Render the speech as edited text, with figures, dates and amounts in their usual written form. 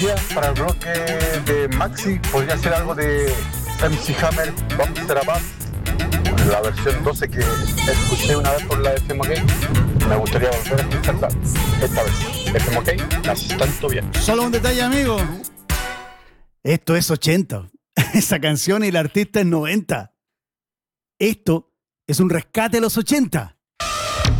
sugerencia para el bloque de Maxi podría ser algo de MC Hammer, Bumster Above, la versión 12 que escuché una vez por la FM OK. Me gustaría volver a escucharla esta vez. FM OK, la haces tanto bien. Solo un detalle, amigo. Esto es 80. Esa canción y el artista es 90. Esto es un rescate de los 80.